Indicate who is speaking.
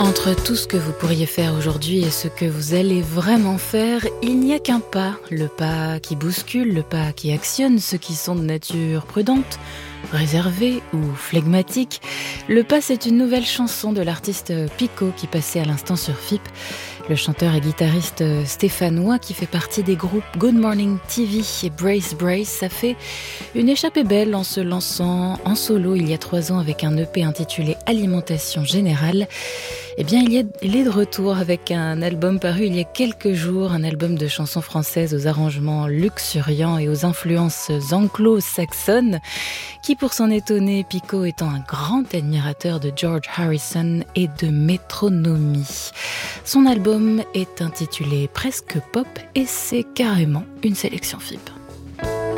Speaker 1: Entre tout ce que vous pourriez faire aujourd'hui et ce que vous allez vraiment faire, il n'y a qu'un pas. Le pas qui bouscule, le pas qui actionne ceux qui sont de nature prudente, réservée ou flegmatique. Le pas, c'est une nouvelle chanson de l'artiste Pico qui passait à l'instant sur FIP. Le chanteur et guitariste stéphanois qui fait partie des groupes Good Morning TV et Brace Brace a fait une échappée belle en se lançant en solo il y a 3 ans avec un EP intitulé Alimentation Générale. Eh bien, il est de retour avec un album paru il y a quelques jours, un album de chansons françaises aux arrangements luxuriants et aux influences anglo-saxonnes, qui, pour s'en étonner, Pico étant un grand admirateur de George Harrison et de métronomie. Son album est intitulé Presque Pop et c'est carrément une sélection FIP.